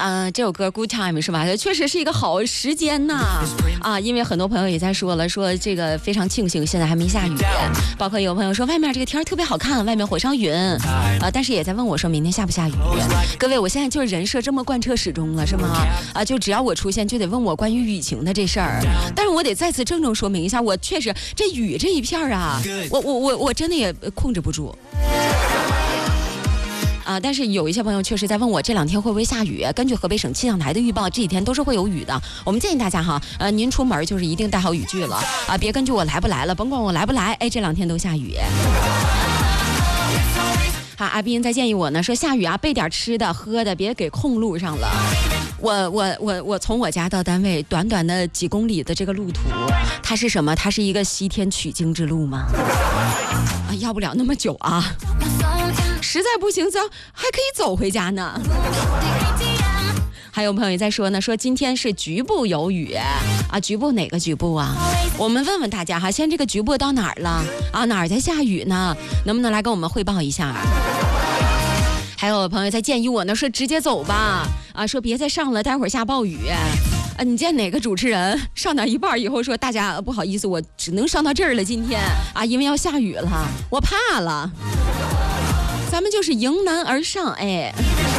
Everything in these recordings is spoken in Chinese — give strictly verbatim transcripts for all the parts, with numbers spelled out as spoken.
啊、呃，这首歌 Good Time 是吧？确实是一个好时间呐啊！因为很多朋友也在说了，说这个非常庆幸现在还没下雨，包括有朋友说外面这个天特别好看，外面火烧云啊，但是也在问我说明天下不下雨。各位，我现在就是人设这么贯彻始终了，是吗？啊，就只要我出现就得问我关于雨情的这事儿，但是我得再次郑重说明一下，我确实这雨这一片啊，我我我我真的也控制不住。啊，但是有一些朋友确实在问我这两天会不会下雨。根据河北省气象台的预报，这几天都是会有雨的。我们建议大家哈，呃，您出门就是一定带好雨具了啊，别根据我来不来了，甭管我来不来，哎，这两天都下雨。好，阿斌在建议我呢，说下雨啊，备点吃的喝的，别给空路上了。我我我我从我家到单位短短的几公里的这个路途，它是什么？它是一个西天取经之路吗？啊，要不了那么久啊。实在不行，咱还可以走回家呢。还有朋友也在说呢，说今天是局部有雨啊，局部哪个局部啊？我们问问大家哈，现在这个局部到哪儿了啊？哪儿在下雨呢？能不能来跟我们汇报一下？还有朋友在建议我呢，说直接走吧，啊，说别再上了，待会儿下暴雨。啊，你见哪个主持人上到一半以后说大家不好意思，我只能上到这儿了，今天啊，因为要下雨了，我怕了。咱们就是迎难而上，哎。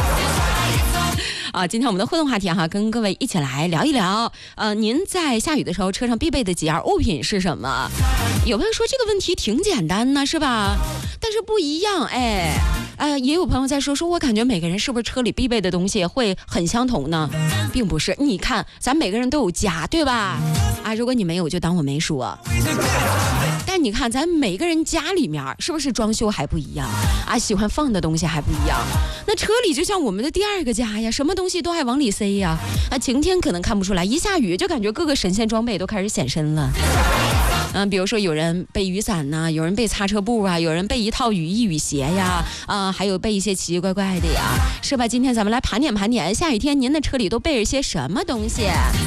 啊，今天我们的互动话题哈，跟各位一起来聊一聊。呃，您在下雨的时候，车上必备的几样物品是什么？有朋友说这个问题挺简单呢，是吧？但是不一样，哎。呃，也有朋友在说，说我感觉每个人是不是车里必备的东西会很相同呢？并不是，你看咱每个人都有家，对吧？啊，如果你没有，就当我没说。但你看咱每个人家里面是不是装修还不一样啊？喜欢放的东西还不一样。那车里就像我们的第二个家呀，什么东西都爱往里塞呀。啊，晴天可能看不出来，一下雨就感觉各个神仙装备都开始显身了。嗯，比如说有人备雨伞呐、啊，有人备擦车布啊，有人备一套雨衣雨鞋呀，啊，还有备一些奇奇怪怪的呀，是吧？今天咱们来盘点盘点，下雨天您的车里都备着些什么东西？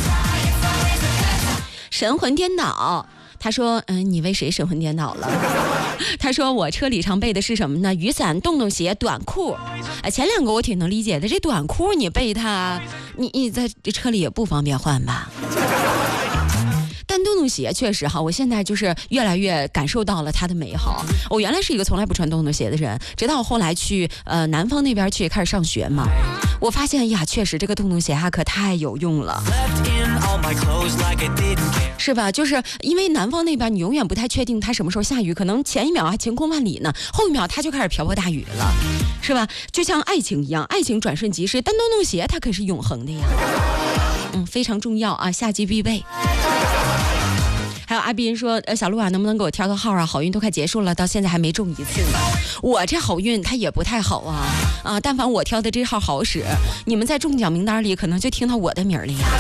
神魂颠倒。他说嗯，你为谁神魂颠倒了？他说我车里常备的是什么呢？雨伞、洞洞鞋、短裤。哎，前两个我挺能理解的，这短裤你备它，你你在车里也不方便换吧？但洞洞鞋确实哈，我现在就是越来越感受到了它的美好。我原来是一个从来不穿洞洞鞋的人，直到我后来去呃南方那边去开始上学嘛，我发现呀，确实这个洞洞鞋还可太有用了，是吧？就是因为南方那边你永远不太确定它什么时候下雨，可能前一秒还晴空万里呢，后一秒它就开始瓢泼大雨了，是吧？就像爱情一样，爱情转瞬即逝，但洞洞鞋它可是永恒的呀。嗯，非常重要啊，夏季必备。还有阿斌说，呃，小鹿啊，能不能给我挑个号啊？好运都快结束了，到现在还没中一次呢。我这好运它也不太好啊，啊，但凡我挑的这号好使，你们在中奖名单里可能就听到我的名了呀。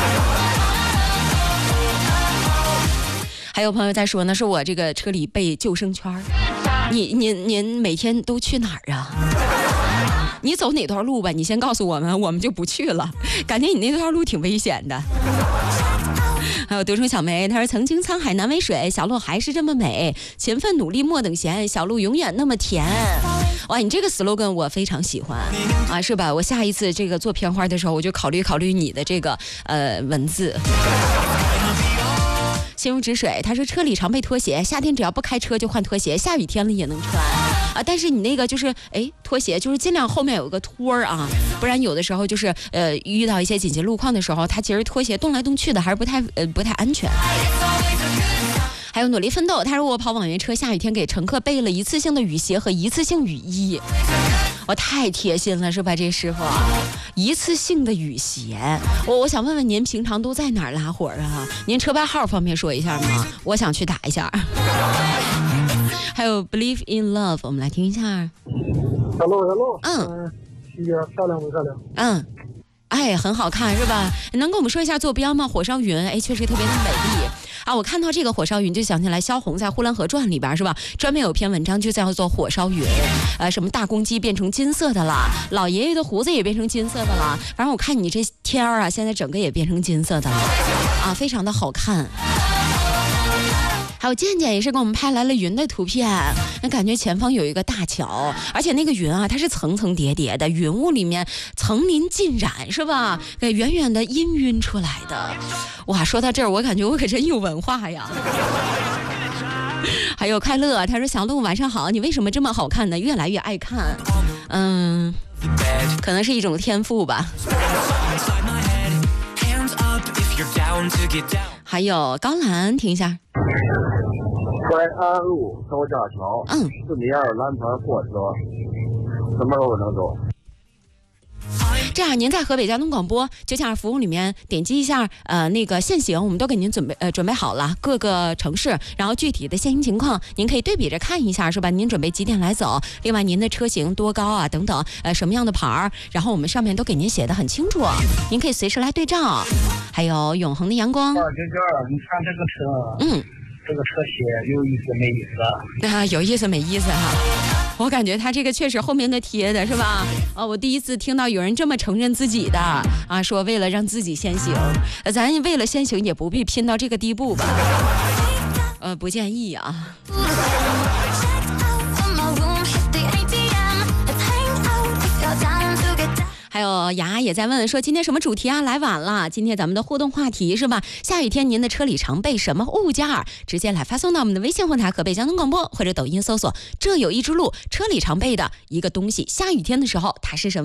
还有朋友在说呢，说我这个车里备救生圈，你您您每天都去哪儿啊？你走哪段路吧，你先告诉我们，我们就不去了。感觉你那段路挺危险的。还有独生小梅，她说曾经沧海难为水，小鹿还是这么美，勤奋努力莫等闲，小鹿永远那么甜。哇，你这个 slogan 我非常喜欢啊，是吧？我下一次这个做片花的时候，我就考虑考虑你的这个呃文字。心如止水，他说车里常备拖鞋，夏天只要不开车就换拖鞋，下雨天了也能穿啊。但是你那个就是哎拖鞋就是尽量后面有个托儿啊，不然有的时候就是呃遇到一些紧急路况的时候，它其实拖鞋动来动去的还是不太呃不太安全。还有努力奋斗，他说我跑网约车，下雨天给乘客备了一次性的雨鞋和一次性雨衣。我太贴心了，是吧，这师傅？一次性的雨鞋，我我想问问您平常都在哪儿拉活啊？您车牌号方便说一下吗？我想去打一下。还有 Believe in Love， 我们来听一下。 Hello Hello， 嗯， 西边漂亮不漂亮？ 嗯，哎，很好看是吧？能跟我们说一下坐标吗？火烧云，哎，确实特别的美丽。啊，我看到这个火烧云就想起来萧红在《呼兰河传》里边是吧，专门有篇文章就叫做火烧云，呃，什么大公鸡变成金色的了，老爷爷的胡子也变成金色的了，反正我看你这天儿啊，现在整个也变成金色的了，啊，非常的好看。还还有健健也是给我们拍来了云的图片，那感觉前方有一个大桥，而且那个云啊，它是层层叠叠的，云雾里面层林尽染，是吧？给远远的氤氲出来的。哇，说到这儿，我感觉我可真有文化呀。还有快乐，他说小鹿晚上好，你为什么这么好看呢？越来越爱看，嗯，可能是一种天赋吧。还有高兰，听一下。 淮安路高架桥， 嗯， 四米二蓝牌货车，什么时候能走？ 这样，您在河北交通广播九点二服务里面点击一下，呃，那个限行，我们都给您准备呃准备好了各个城市，然后具体的限行情况，您可以对比着看一下，是吧？您准备几点来走？另外，您的车型多高啊，等等，呃，什么样的牌儿，然后我们上面都给您写的很清楚，您可以随时来对照。还有永恒的阳光， 二九九，你看这个车， 嗯， 这个车写有意思没意思？ 啊，有意思没意思哈、啊？我感觉他这个确实后面的贴的是吧？啊，我第一次听到有人这么承认自己的啊，说为了让自己先行，呃，咱为了先行也不必拼到这个地步吧？呃，不建议啊。还有雅也在问说今天什么主题啊？来晚了，今天咱们的互动话题是吧？下雨天您的车里常备什么物件？直接来发送到我们的微信后台河北交通广播或者抖音搜索这有一只路，车里常备的一个东西，下雨天的时候它是什么？